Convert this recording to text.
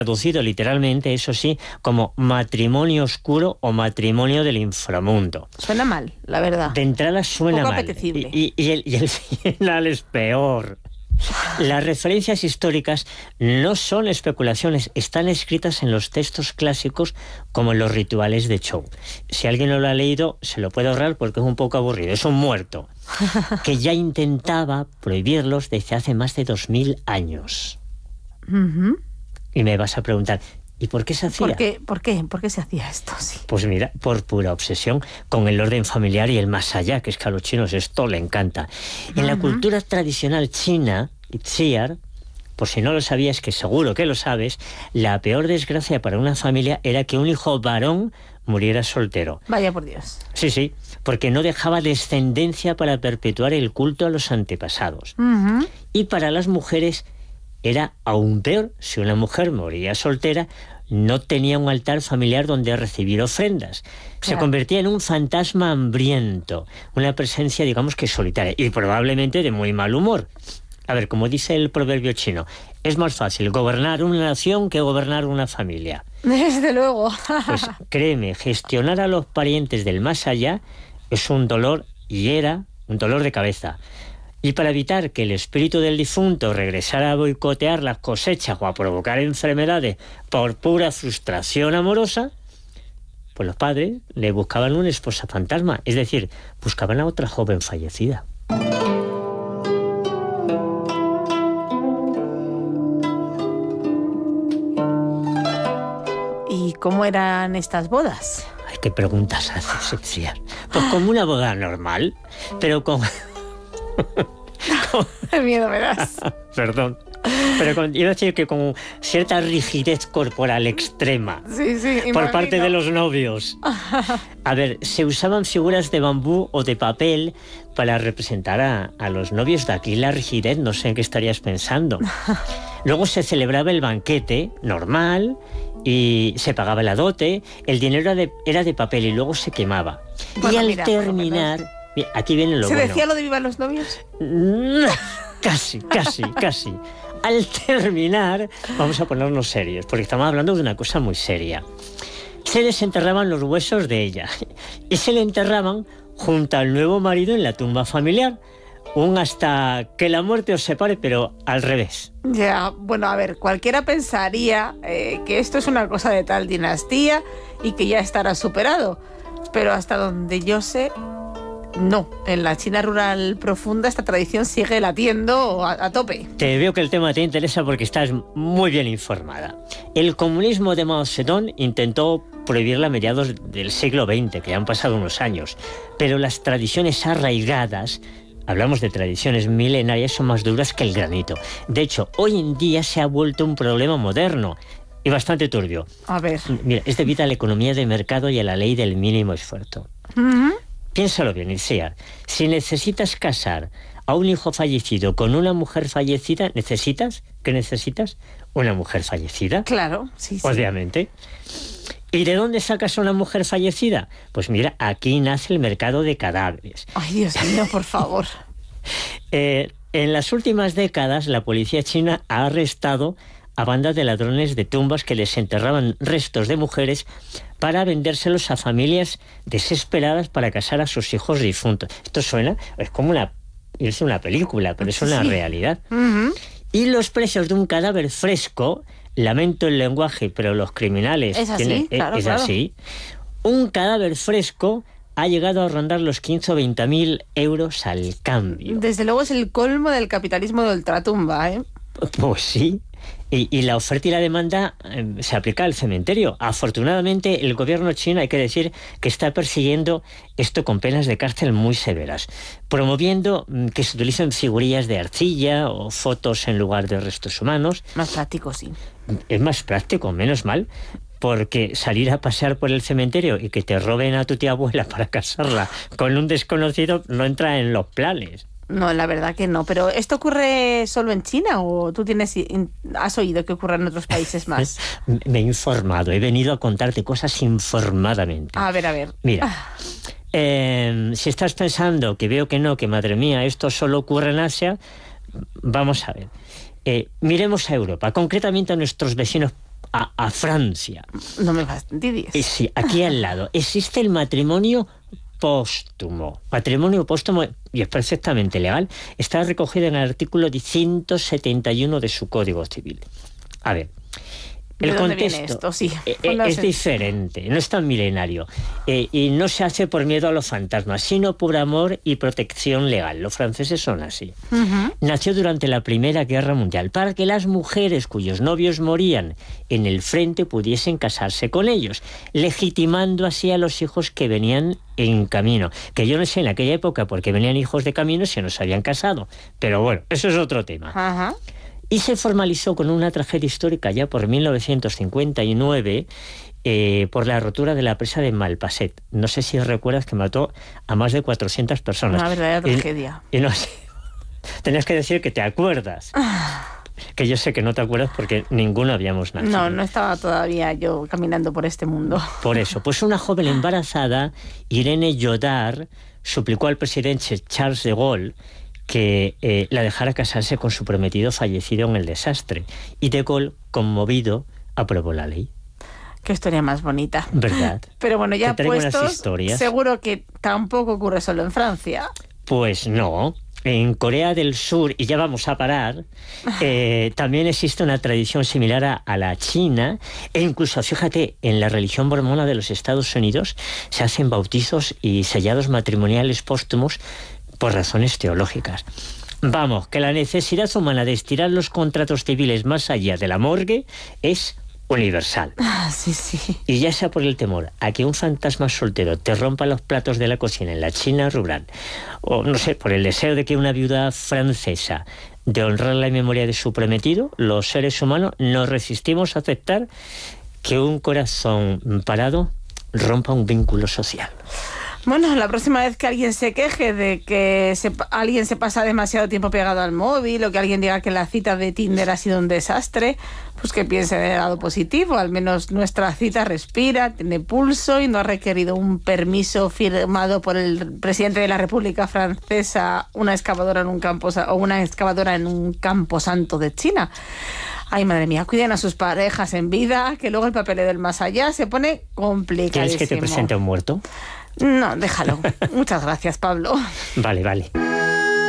traducido literalmente, eso sí, como matrimonio oscuro o matrimonio del inframundo. Suena mal, la verdad. De entrada suena poco mal. apetecible. Y el final es peor. Las referencias históricas no son especulaciones, están escritas en los textos clásicos como en los rituales de show. Si alguien no lo ha leído, se lo puede ahorrar porque es un poco aburrido. Es un muerto que ya intentaba prohibirlos desde hace más de 2000 años. Uh-huh. Y me vas a preguntar, ¿y por qué se hacía? ¿Por qué se hacía esto? Sí. Pues mira, por pura obsesión con el orden familiar y el más allá, que es que a los chinos esto le encanta. En la cultura tradicional china, Itziar, por si no lo sabías, que seguro que lo sabes, la peor desgracia para una familia era que un hijo varón muriera soltero. Vaya por Dios. Sí, porque no dejaba descendencia para perpetuar el culto a los antepasados. Uh-huh. Y para las mujeres era aún peor. Si una mujer moría soltera, no tenía un altar familiar donde recibir ofrendas. Se convertía en un fantasma hambriento, una presencia, digamos que solitaria, y probablemente de muy mal humor. A ver, como dice el proverbio chino, es más fácil gobernar una nación que gobernar una familia. Desde luego. Pues créeme, gestionar a los parientes del más allá es un dolor, y era un dolor de cabeza. Y para evitar que el espíritu del difunto regresara a boicotear las cosechas o a provocar enfermedades por pura frustración amorosa, pues los padres le buscaban una esposa fantasma, es decir, buscaban a otra joven fallecida. ¿Y cómo eran estas bodas? Ay, ¿qué preguntas haces, Itziar? Pues como una boda normal, pero con... Qué miedo me das. Perdón. Pero iba a decir que con cierta rigidez corporal extrema. Sí, por parte de los novios. A ver, se usaban figuras de bambú o de papel para representar a los novios. De aquí la rigidez, no sé en qué estarías pensando. Luego se celebraba el banquete normal y se pagaba la dote. El dinero era de papel y luego se quemaba. Bueno, y al terminar... Mira, aquí viene lo bueno. ¿Se decía lo de vivan los novios? Casi. Al terminar, vamos a ponernos serios, porque estamos hablando de una cosa muy seria. Se desenterraban los huesos de ella y se le enterraban junto al nuevo marido en la tumba familiar, hasta que la muerte os separe, pero al revés. Ya, bueno, a ver, cualquiera pensaría que esto es una cosa de tal dinastía y que ya estará superado, pero hasta donde yo sé... No, en la China rural profunda esta tradición sigue latiendo a tope. Te veo que el tema te interesa porque estás muy bien informada. El comunismo de Mao Zedong intentó prohibirla a mediados del siglo XX, que ya han pasado unos años, pero las tradiciones arraigadas, hablamos de tradiciones milenarias, son más duras que el granito. De hecho, hoy en día se ha vuelto un problema moderno y bastante turbio. A ver. Mira, es debido a la economía de mercado y a la ley del mínimo esfuerzo. Uh-huh. Piénsalo bien, Itziar. Si necesitas casar a un hijo fallecido con una mujer fallecida, ¿qué necesitas? Una mujer fallecida. Claro, sí. Obviamente. ¿Y de dónde sacas a una mujer fallecida? Pues mira, aquí nace el mercado de cadáveres. Ay, Dios mío, por favor. En las últimas décadas, la policía china ha arrestado a bandas de ladrones de tumbas que les enterraban restos de mujeres para vendérselos a familias desesperadas para casar a sus hijos difuntos. Esto suena, es como una película, pero es una realidad. Uh-huh. Y los precios de un cadáver fresco, lamento el lenguaje, pero los criminales... Es así, claro. Así. Un cadáver fresco ha llegado a rondar los 15 o 20.000 euros al cambio. Desde luego es el colmo del capitalismo de ultratumba, ¿eh? Pues sí. Y la oferta y la demanda se aplica al cementerio. Afortunadamente, el gobierno chino, hay que decir, que está persiguiendo esto con penas de cárcel muy severas, promoviendo que se utilicen figurillas de arcilla o fotos en lugar de restos humanos. Más práctico, sí. Es más práctico, menos mal, porque salir a pasear por el cementerio y que te roben a tu tía abuela para casarla con un desconocido no entra en los planes. No, la verdad que no. ¿Pero esto ocurre solo en China o tú has oído que ocurre en otros países más? Me he informado, he venido a contarte cosas informadamente. A ver. Mira, si estás pensando que veo que no, que madre mía, esto solo ocurre en Asia, vamos a ver. Miremos a Europa, concretamente a nuestros vecinos a Francia. No me fastidies. Sí, aquí al lado. Existe el matrimonio póstumo. Matrimonio póstumo, y es perfectamente legal, está recogido en el artículo 171 de su Código Civil. A ver, el contexto sí, es diferente, no es tan milenario, y no se hace por miedo a los fantasmas, sino por amor y protección legal. Los franceses son así. Nació durante la Primera Guerra Mundial para que las mujeres cuyos novios morían en el frente pudiesen casarse con ellos, legitimando así a los hijos que venían en camino. Que yo no sé en aquella época porque venían hijos de camino si no se habían casado, pero bueno, eso es otro tema. Y se formalizó con una tragedia histórica ya por 1959 por la rotura de la presa de Malpasset. No sé si recuerdas que mató a más de 400 personas. Una verdadera tragedia. Y no sé, tenías que decir que te acuerdas. Que yo sé que no te acuerdas porque ninguno habíamos nacido. No estaba todavía yo caminando por este mundo. Por eso, pues una joven embarazada, Irene Jodard, suplicó al presidente Charles de Gaulle que la dejara casarse con su prometido fallecido en el desastre. Y de Gaulle, conmovido, aprobó la ley. Qué historia más bonita. ¿Verdad? Pero bueno, ya puestos, historias. Seguro que tampoco ocurre solo en Francia. Pues no. En Corea del Sur, y ya vamos a parar, también existe una tradición similar a la china, e incluso, fíjate, en la religión mormona de los Estados Unidos se hacen bautizos y sellados matrimoniales póstumos por razones teológicas. Vamos, que la necesidad humana de estirar los contratos civiles más allá de la morgue es universal. Sí. Y ya sea por el temor a que un fantasma soltero te rompa los platos de la cocina en la China rural, o no sé, por el deseo de que una viuda francesa de honrar la memoria de su prometido, los seres humanos nos resistimos a aceptar que un corazón parado rompa un vínculo social. Bueno, la próxima vez que alguien se queje de que alguien se pasa demasiado tiempo pegado al móvil, o que alguien diga que la cita de Tinder ha sido un desastre, pues que piense del lado positivo. Al menos nuestra cita respira, tiene pulso y no ha requerido un permiso firmado por el presidente de la República Francesa, una excavadora en un camposanto de China. Ay, madre mía, cuiden a sus parejas en vida, que luego el papeleo del más allá se pone complicadísimo. ¿Quieres que te presente a un muerto? No, déjalo. Muchas gracias, Pablo. Vale.